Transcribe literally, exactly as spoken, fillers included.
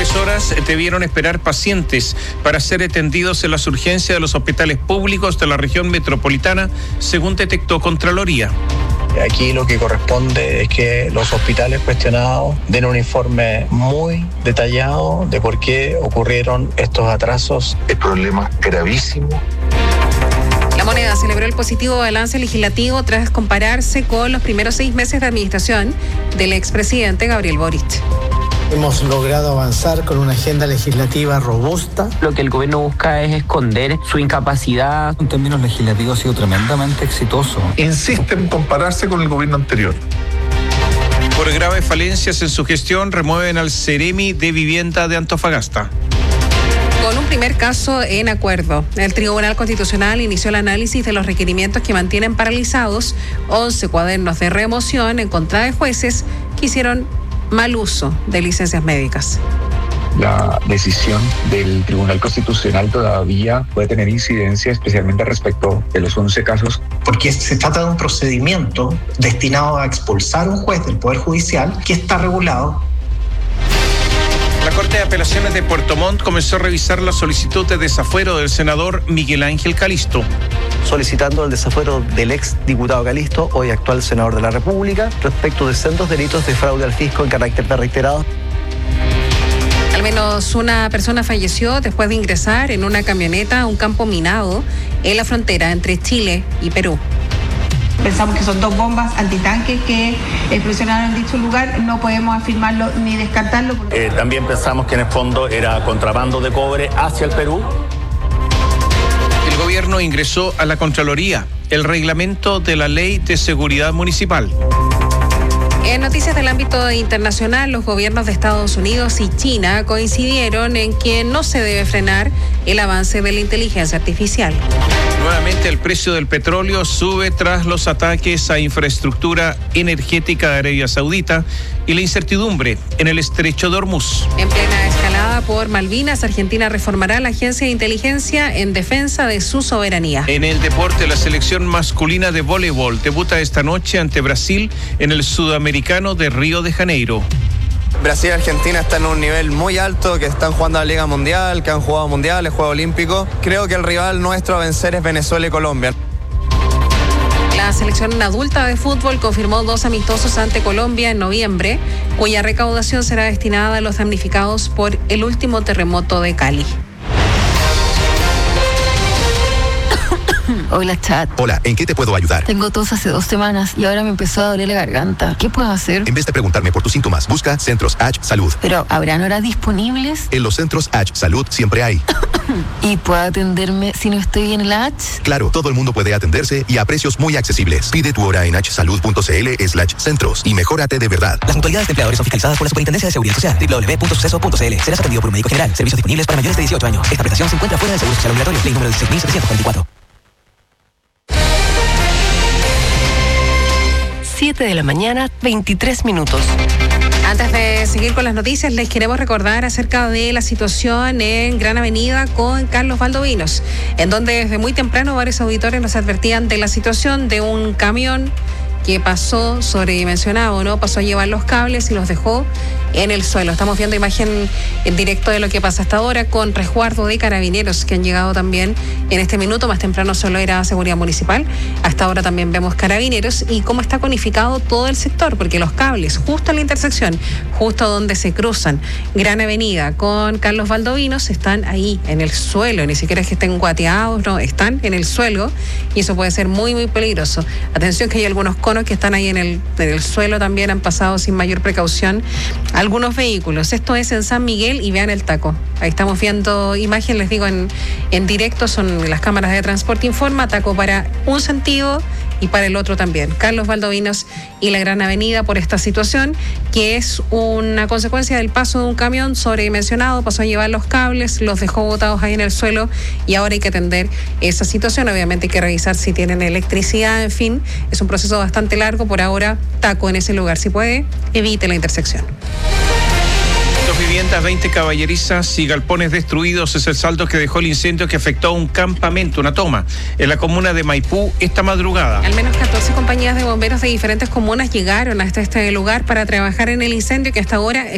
Varias horas debieron esperar pacientes para ser atendidos en las urgencias de los hospitales públicos de la región metropolitana, según detectó Contraloría. Aquí lo que corresponde es que los hospitales cuestionados den un informe muy detallado de por qué ocurrieron estos atrasos. El problema es gravísimo. La Moneda celebró el positivo balance legislativo tras compararse con los primeros seis meses de administración del expresidente Gabriel Boric. Hemos logrado avanzar con una agenda legislativa robusta. Lo que el gobierno busca es esconder su incapacidad. En términos legislativos ha sido tremendamente exitoso. Insiste en compararse con el gobierno anterior. Por graves falencias en su gestión, remueven al Ceremi de Vivienda de Antofagasta. Con un primer caso en acuerdo, el Tribunal Constitucional inició el análisis de los requerimientos que mantienen paralizados once cuadernos de remoción en contra de jueces que hicieron mal uso de licencias médicas. La decisión del Tribunal Constitucional todavía puede tener incidencia, especialmente respecto de los once casos. Porque se trata de un procedimiento destinado a expulsar a un juez del Poder Judicial que está regulado. La Corte de Apelaciones de Puerto Montt comenzó a revisar la solicitud de desafuero del senador Miguel Ángel Calisto. Solicitando el desafuero del ex diputado Calisto, hoy actual senador de la República, respecto de sendos delitos de fraude al fisco en carácter de reiterado. Al menos una persona falleció después de ingresar en una camioneta a un campo minado en la frontera entre Chile y Perú. Pensamos que son dos bombas antitanques que explosionaron en dicho lugar, no podemos afirmarlo ni descartarlo. Eh, también pensamos que en el fondo era contrabando de cobre hacia el Perú. El gobierno ingresó a la Contraloría el reglamento de la Ley de Seguridad Municipal. En noticias del ámbito internacional, los gobiernos de Estados Unidos y China coincidieron en que no se debe frenar el avance de la inteligencia artificial. Nuevamente el precio del petróleo sube tras los ataques a infraestructura energética de Arabia Saudita y la incertidumbre en el estrecho de Hormuz. En plena escalada por Malvinas, Argentina reformará la agencia de inteligencia en defensa de su soberanía. En el deporte, la selección masculina de voleibol debuta esta noche ante Brasil en el Sudamericano de Río de Janeiro. Brasil y Argentina están en un nivel muy alto, que están jugando a la Liga Mundial, que han jugado mundiales, Juegos Olímpicos. Creo que el rival nuestro a vencer es Venezuela y Colombia. La selección adulta de fútbol confirmó dos amistosos ante Colombia en noviembre, cuya recaudación será destinada a los damnificados por el último terremoto de Cali. Hola, chat. Hola, ¿en qué te puedo ayudar? Tengo tos hace dos semanas y ahora me empezó a doler la garganta. ¿Qué puedo hacer? En vez de preguntarme por tus síntomas, busca Centros H Salud. Pero, ¿habrán horas disponibles? En los Centros H Salud siempre hay. ¿Y puedo atenderme si no estoy en el H? Claro, todo el mundo puede atenderse y a precios muy accesibles. Pide tu hora en hsalud.cl slash centros y mejórate de verdad. Las mutualidades de empleadores son fiscalizadas por la Superintendencia de Seguridad Social. doble u doble u doble u punto suceso punto c l. Serás atendido por un médico general. Servicios disponibles para mayores de dieciocho años. Esta prestación se encuentra fuera del seguro social obligatorio. Ley número dieciséis mil setecientos cuarenta y cuatro. siete de la mañana, veintitrés minutos. Antes de seguir con las noticias, les queremos recordar acerca de la situación en Gran Avenida con Carlos Valdovinos, en donde desde muy temprano varios auditores nos advertían de la situación de un camión que pasó sobredimensionado, ¿no? Pasó a llevar los cables y los dejó en el suelo. Estamos viendo imagen en directo de lo que pasa hasta ahora con resguardo de carabineros que han llegado también en este minuto. Más temprano solo era seguridad municipal. Hasta ahora también vemos carabineros y cómo está conificado todo el sector, porque los cables justo en la intersección, justo donde se cruzan Gran Avenida con Carlos Valdovinos, están ahí en el suelo. Ni siquiera es que estén guateados, no, están en el suelo y eso puede ser muy, muy peligroso. Atención que hay algunos conos que están ahí en el, en el suelo también, han pasado sin mayor precaución algunos vehículos. Esto es en San Miguel y vean el taco. Ahí estamos viendo imagen, les digo, en, en directo, son las cámaras de Transporte Informa, taco para un sentido y para el otro también. Carlos Valdovinos y la Gran Avenida por esta situación, que es una consecuencia del paso de un camión sobredimensionado, pasó a llevar los cables, los dejó botados ahí en el suelo y ahora hay que atender esa situación. Obviamente hay que revisar si tienen electricidad, en fin, es un proceso bastante largo. Por ahora, taco en ese lugar. Si puede, evite la intersección. Dos viviendas, veinte caballerizas y galpones destruidos es el saldo que dejó el incendio que afectó a un campamento, una toma, en la comuna de Maipú esta madrugada. Al menos catorce compañías de bomberos de diferentes comunas llegaron hasta este lugar para trabajar en el incendio que hasta ahora